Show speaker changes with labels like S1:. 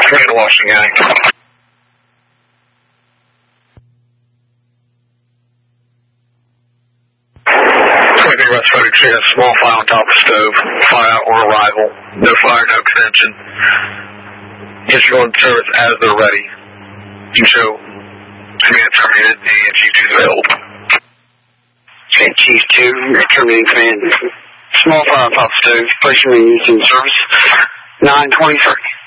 S1: Command Washington County. West footage here, small fire on top of stove, fire or arrival, no fire, no extension. Engine going to service as they're ready. You show command terminated, and Chief 2 is available.
S2: Okay, Chief 2, terminating command. Small fire on top of stove, placing units in service, 9:23.